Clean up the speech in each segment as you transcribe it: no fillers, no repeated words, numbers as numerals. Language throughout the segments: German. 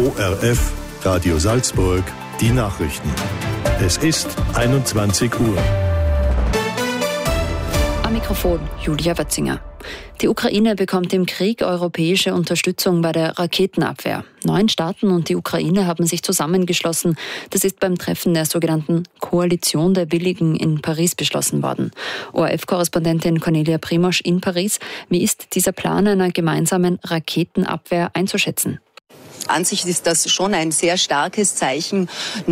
ORF Radio Salzburg, die Nachrichten. Es ist 21 Uhr. Am Mikrofon Julia Wötzinger. Die Ukraine bekommt im Krieg europäische Unterstützung bei der Raketenabwehr. 9 Staaten und die Ukraine haben sich zusammengeschlossen. Das ist beim Treffen der sogenannten Koalition der Willigen in Paris beschlossen worden. ORF-Korrespondentin Cornelia Primosch in Paris. Wie ist dieser Plan einer gemeinsamen Raketenabwehr einzuschätzen? An sich ist das schon ein sehr starkes Zeichen.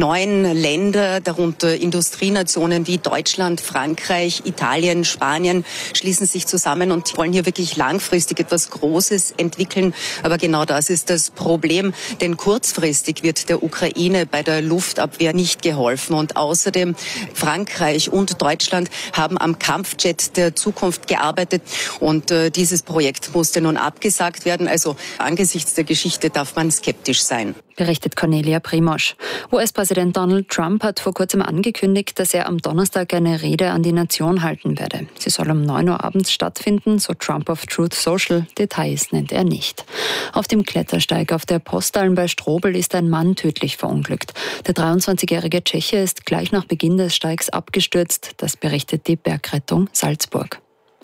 9 Länder, darunter Industrienationen wie Deutschland, Frankreich, Italien, Spanien, schließen sich zusammen und wollen hier wirklich langfristig etwas Großes entwickeln. Aber genau das ist das Problem, denn kurzfristig wird der Ukraine bei der Luftabwehr nicht geholfen. Und außerdem Frankreich und Deutschland haben am Kampfjet der Zukunft gearbeitet und dieses Projekt musste nun abgesagt werden. Also angesichts der Geschichte darf man skeptisch sein. Berichtet Cornelia Primosch. US-Präsident Donald Trump hat vor kurzem angekündigt, dass er am Donnerstag eine Rede an die Nation halten werde. Sie soll um 9 Uhr abends stattfinden, so Trump auf Truth Social. Details nennt er nicht. Auf dem Klettersteig auf der Postalm bei Strobel ist ein Mann tödlich verunglückt. Der 23-jährige Tscheche ist gleich nach Beginn des Steigs abgestürzt. Das berichtet die Bergrettung Salzburg.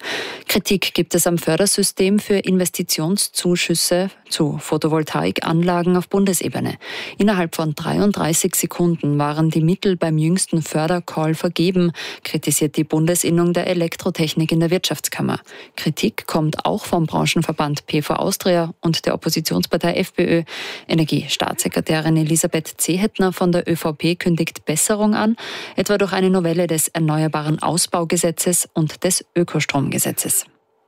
Kritik gibt es am Fördersystem für Investitionszuschüsse zu Photovoltaikanlagen auf Bundesebene. Innerhalb von 33 Sekunden waren die Mittel beim jüngsten Fördercall vergeben, kritisiert die Bundesinnung der Elektrotechnik in der Wirtschaftskammer. Kritik kommt auch vom Branchenverband PV Austria und der Oppositionspartei FPÖ. Energiestaatssekretärin Elisabeth Zehetner von der ÖVP kündigt Besserung an, etwa durch eine Novelle des Erneuerbaren Ausbaugesetzes und des Ökostromgesetzes.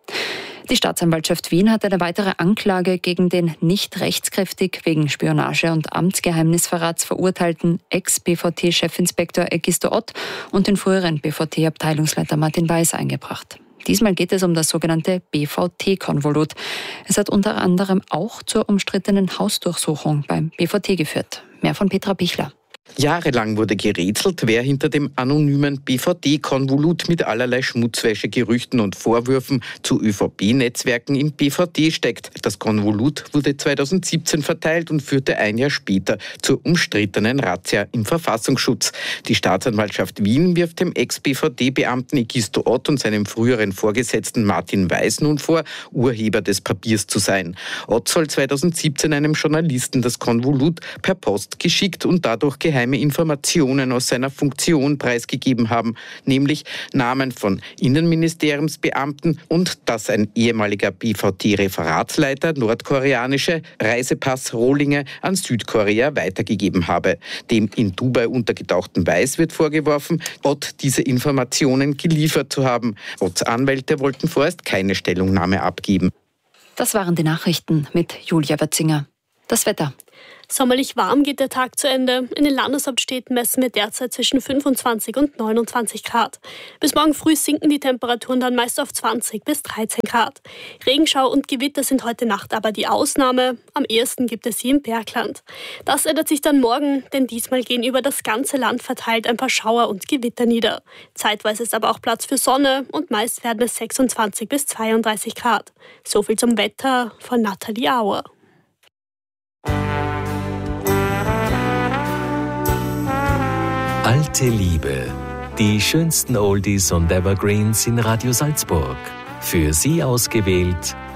Die Staatsanwaltschaft Wien hat eine weitere Anklage gegen den nicht rechtskräftig wegen Spionage und Amtsgeheimnisverrats verurteilten Ex-BVT-Chefinspektor Egisto Ott und den früheren BVT-Abteilungsleiter Martin Weiß eingebracht. Diesmal geht es um das sogenannte BVT-Konvolut. Es hat unter anderem auch zur umstrittenen Hausdurchsuchung beim BVT geführt. Mehr von Petra Pichler. Jahrelang wurde gerätselt, wer hinter dem anonymen BVT-Konvolut mit allerlei Schmutzwäsche, Gerüchten und Vorwürfen zu ÖVP-Netzwerken im BVT steckt. Das Konvolut wurde 2017 verteilt und führte ein Jahr später zur umstrittenen Razzia im Verfassungsschutz. Die Staatsanwaltschaft Wien wirft dem Ex-BVT-Beamten Egisto Ott und seinem früheren Vorgesetzten Martin Weiß nun vor, Urheber des Papiers zu sein. Ott soll 2017 einem Journalisten das Konvolut per Post geschickt und dadurch geheime Informationen aus seiner Funktion preisgegeben haben, nämlich Namen von Innenministeriumsbeamten und dass ein ehemaliger BVT-Referatsleiter nordkoreanische Reisepassrohlinge an Südkorea weitergegeben habe. Dem in Dubai untergetauchten Weiß wird vorgeworfen, Ott diese Informationen geliefert zu haben. Otts Anwälte wollten vorerst keine Stellungnahme abgeben. Das waren die Nachrichten mit Julia Wötzinger. Das Wetter. Sommerlich warm geht der Tag zu Ende. In den Landeshauptstädten messen wir derzeit zwischen 25 und 29 Grad. Bis morgen früh sinken die Temperaturen dann meist auf 20 bis 13 Grad. Regenschau und Gewitter sind heute Nacht aber die Ausnahme. Am ehesten gibt es sie im Bergland. Das ändert sich dann morgen, denn diesmal gehen über das ganze Land verteilt ein paar Schauer und Gewitter nieder. Zeitweise ist aber auch Platz für Sonne und meist werden es 26 bis 32 Grad. So viel zum Wetter von Nathalie Auer. Alte Liebe. Die schönsten Oldies und Evergreens in Radio Salzburg. Für Sie ausgewählt